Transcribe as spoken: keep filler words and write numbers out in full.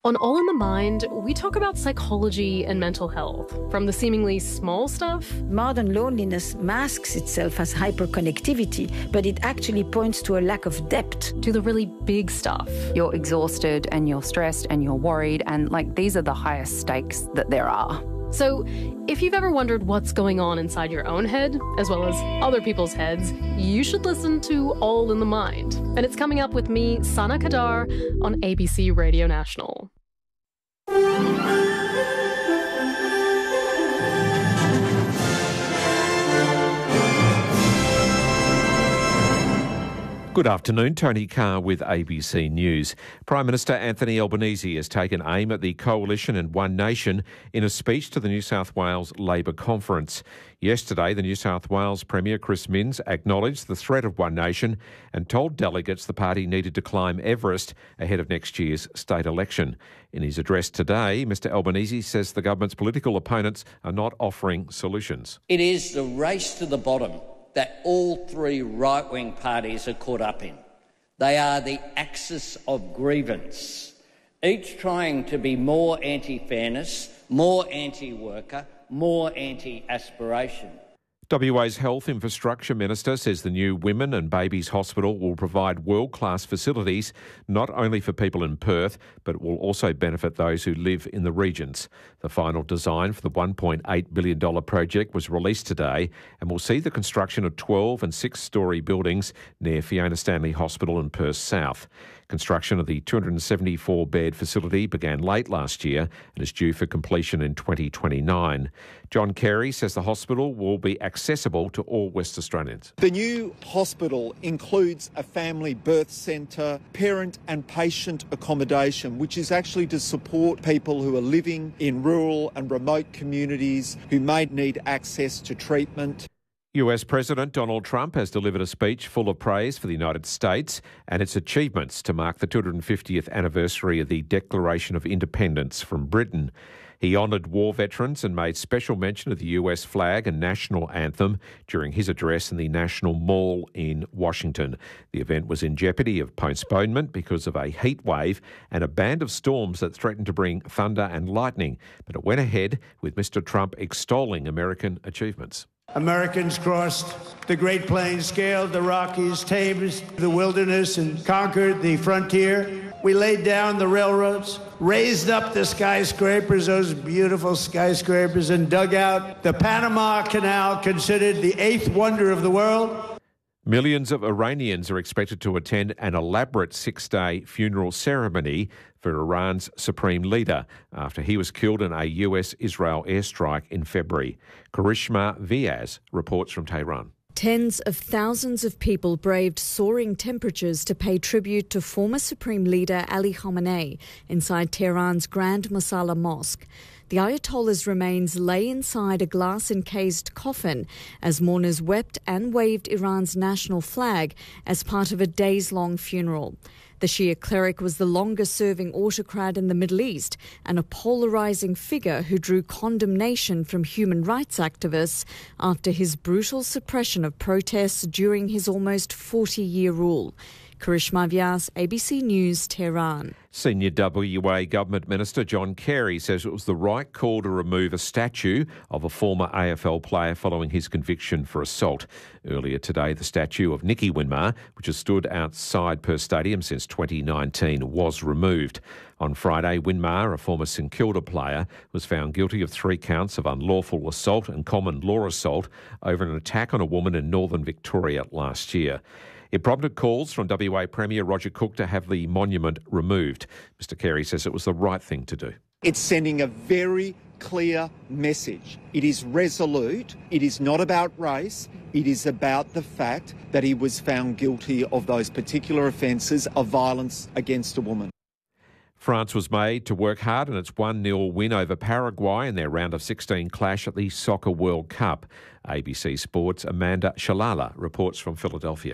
On All in the Mind, we talk about psychology and mental health, from the seemingly small stuff. Modern loneliness masks itself as hyperconnectivity, but it actually points to a lack of depth. To the really big stuff. You're exhausted and you're stressed and you're worried, and like these are the highest stakes that there are. So, if you've ever wondered what's going on inside your own head, as well as other people's heads, you should listen to All in the Mind. And it's coming up with me, Sana Kadar, on A B C Radio National. Good afternoon, Tony Carr with A B C News. Prime Minister Anthony Albanese has taken aim at the Coalition and One Nation in a speech to the New South Wales Labor Conference. Yesterday, the New South Wales Premier Chris Minns acknowledged the threat of One Nation and told delegates the party needed to climb Everest ahead of next year's state election. In his address today, Mr Albanese says the government's political opponents are not offering solutions. It is the race to the bottom that all three right-wing parties are caught up in. They are the axis of grievance, each trying to be more anti-fairness, more anti-worker, more anti-aspiration. W A's Health Infrastructure Minister says the new Women and Babies Hospital will provide world-class facilities not only for people in Perth, but will also benefit those who live in the regions. The final design for the one point eight billion dollars project was released today and will see the construction of twelve and six-storey buildings near Fiona Stanley Hospital in Perth South. Construction of the two hundred seventy-four bed facility began late last year and is due for completion in twenty twenty-nine. John Carey says the hospital will be accessible to all West Australians. The new hospital includes a family birth centre, parent and patient accommodation, which is actually to support people who are living in rural and remote communities who may need access to treatment. U S President Donald Trump has delivered a speech full of praise for the United States and its achievements to mark the two hundred fiftieth anniversary of the Declaration of Independence from Britain. He honoured war veterans and made special mention of the U S flag and national anthem during his address in the National Mall in Washington. The event was in jeopardy of postponement because of a heat wave and a band of storms that threatened to bring thunder and lightning, but it went ahead with Mister Trump extolling American achievements. Americans crossed the Great Plains, scaled the Rockies, tamed the wilderness, and conquered the frontier. We laid down the railroads, raised up the skyscrapers, those beautiful skyscrapers, and dug out the Panama Canal, considered the eighth wonder of the world. Millions of Iranians are expected to attend an elaborate six-day funeral ceremony for Iran's supreme leader after he was killed in a U S-Israel airstrike in February. Karishma Vyas reports from Tehran. Tens of thousands of people braved soaring temperatures to pay tribute to former Supreme Leader Ali Khamenei inside Tehran's Grand Masala Mosque. The Ayatollah's remains lay inside a glass-encased coffin as mourners wept and waved Iran's national flag as part of a days-long funeral. The Shia cleric was the longest-serving autocrat in the Middle East and a polarising figure who drew condemnation from human rights activists after his brutal suppression of protests during his almost forty-year rule. Karishma Vyas, A B C News, Tehran. Senior W A Government Minister John Carey says it was the right call to remove a statue of a former A F L player following his conviction for assault. Earlier today, the statue of Nicky Winmar, which has stood outside Perth Stadium since twenty nineteen, was removed. On Friday, Winmar, a former St Kilda player, was found guilty of three counts of unlawful assault and common law assault over an attack on a woman in northern Victoria last year. It prompted calls from W A Premier Roger Cook to have the monument removed. Mister Carey says it was the right thing to do. It's sending a very clear message. It is resolute. It is not about race. It is about the fact that he was found guilty of those particular offences of violence against a woman. France was made to work hard in its one nil win over Paraguay in their round of sixteen clash at the Soccer World Cup. A B C Sports' Amanda Shalala reports from Philadelphia.